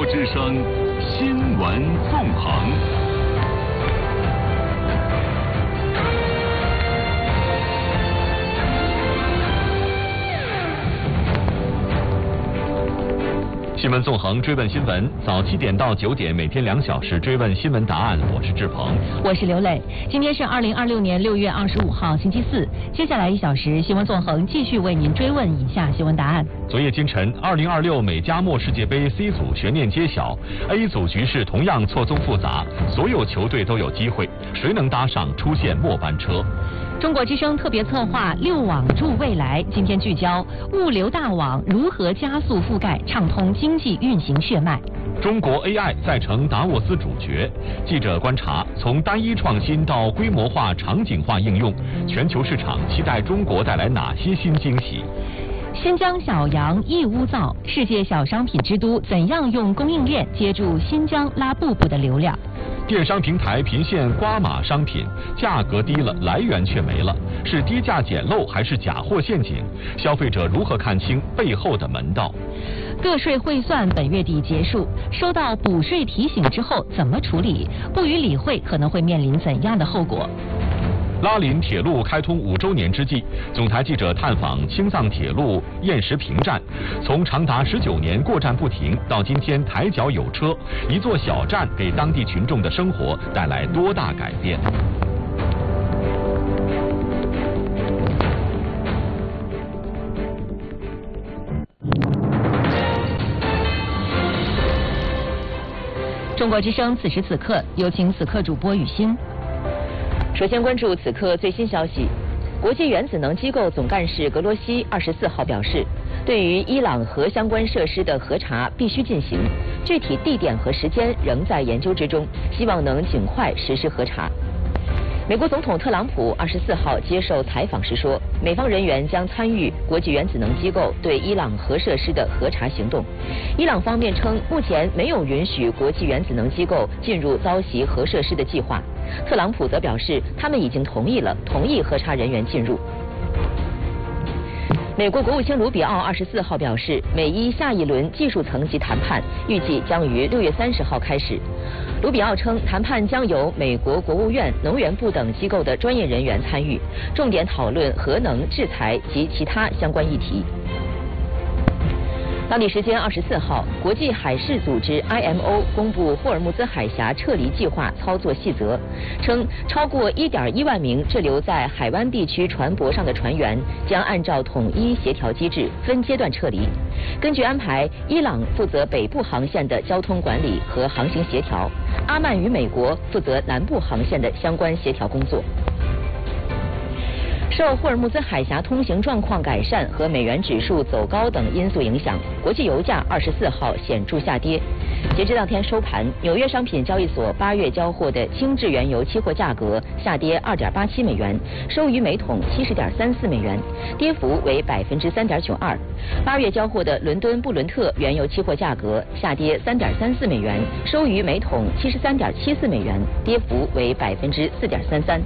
之声新闻纵横。新闻纵横追问新闻，早7点到9点，每天2小时追问新闻答案。我是志鹏， 我是刘磊。今天是2026年6月25号，星期四。接下来1小时，新闻纵横继续为您追问以下新闻答案。 昨夜今晨，2026美加墨世界杯 C 组悬念揭晓 ，A 组局势同样错综复杂，所有球队都有机会，谁能搭上出线末班车？ 中国之声特别策划6网助未来，今天聚焦物流大网如何加速覆盖，畅通经济运行血脉。 中国 AI 再成达沃斯主角。记者观察，从单一创新到规模化、场景化应用，全球市场期待中国带来哪些新惊喜？ 新疆小羊义乌造，世界小商品之都，怎样用供应链接住新疆拉布布的流量？ 电商平台频现瓜马商品，价格低了，来源却没了，是低价捡漏还是假货陷阱？消费者如何看清背后的门道？ 个税汇算本月底结束，收到补税提醒之后怎么处理？不予理会可能会面临怎样的后果？ 拉林铁路开通5周年之际，总台记者探访青藏铁路雁石坪站，从长达19年过站不停，到今天抬脚有车，一座小站给当地群众的生活带来多大改变？ 中国之声此时此刻，有请此刻主播雨欣。 首先关注此刻最新消息，国际原子能机构总干事格罗西24号表示，对于伊朗核相关设施的核查必须进行，具体地点和时间仍在研究之中，希望能尽快实施核查。美国总统特朗普24号接受采访时说，美方人员将参与国际原子能机构对伊朗核设施的核查行动。伊朗方面称，目前没有允许国际原子能机构进入遭袭核设施的计划。特朗普则表示，他们已经同意核查人员进入。美国国务卿卢比奥24号表示，美伊下一轮技术层级谈判预计将于6月30号开始。卢比奥称，谈判将由美国国务院、能源部等机构的专业人员参与，重点讨论核能、制裁及其他相关议题。当地时间24号，国际海事组织 IMO 公布霍尔木兹海峡撤离计划操作细则，称超过1.1万名滞留在海湾地区船舶上的船员将按照统一协调机制分阶段撤离。根据安排，伊朗负责北部航线的交通管理和航行协调，阿曼与美国负责南部航线的相关协调工作。受霍尔木兹海峡通行状况改善和美元指数走高等因素影响，国际油价24号显著下跌。截至当天收盘，纽约商品交易所8月交货的轻质原油期货价格下跌2.87美元，收于每桶70.34美元，跌幅为3.92%。8月交货的伦敦布伦特原油期货价格下跌3.34美元，收于每桶73.74美元，跌幅为4.33%。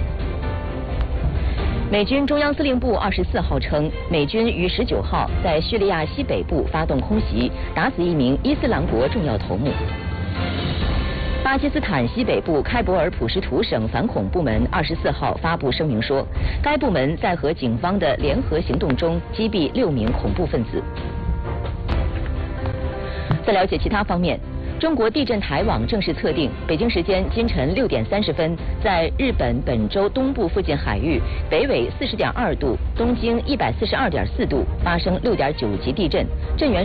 美军中央司令部24号称，美军于19号在叙利亚西北部发动空袭，打死1名伊斯兰国重要头目。巴基斯坦西北部开伯尔普什图省反恐部门24号发布声明说，该部门在和警方的联合行动中击毙6名恐怖分子。在了解其他方面，中国地震台网正式测定，北京时间今晨6点30分，在日本本州东部附近海域，北纬40.2度，东经142.4度发生6.9级地震，震源